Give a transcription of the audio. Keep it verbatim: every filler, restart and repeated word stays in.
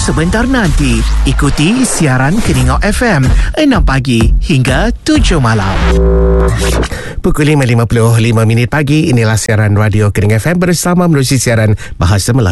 sebentar nanti. Ikuti siaran Keningau F M enam pagi hingga tujuh malam. Pukul lima lima puluh lima minit pagi, inilah siaran radio Keningau F M bersama menerusi siaran Bahasa Melayu.